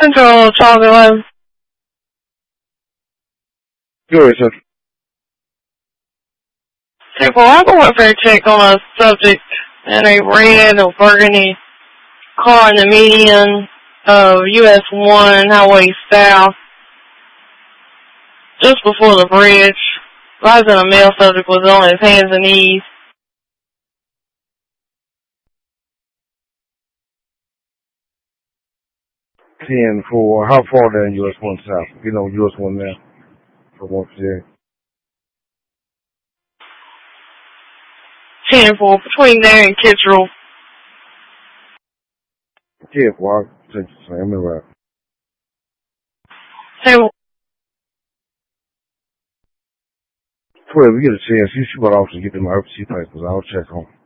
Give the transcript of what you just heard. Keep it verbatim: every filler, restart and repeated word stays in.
Central Charlie One. Go ahead, sir. Simple, I have a welfare check on a subject in a red or burgundy car in the median of U S one Highway South, just before the bridge. Rising a male subject was on his hands and knees. ten for how far down U S one South? You know, U S one now. For one today. ten four, between there and Kittrell. ten four, I think the same, right. Say, twelve, you get a chance. You should go to the office and get them R P C papers. I'll check on them.